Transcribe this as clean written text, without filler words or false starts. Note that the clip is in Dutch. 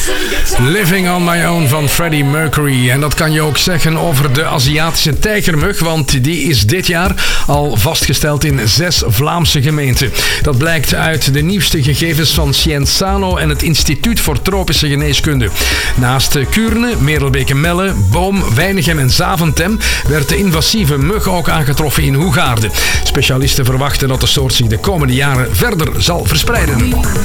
Living on My Own van Freddie Mercury. En dat kan je ook zeggen over de Aziatische tijgermug, want die is dit jaar al vastgesteld in 6 Vlaamse gemeenten. Dat blijkt uit de nieuwste gegevens van Scienzano en het Instituut voor Tropische Geneeskunde. Naast Kuurne, Merelbeke-Melle, Boom, Weinigem en Zaventem werd de invasieve mug ook aangetroffen in Hoegaarden. Specialisten verwachten dat de soort zich de komende jaren verder zal verspreiden.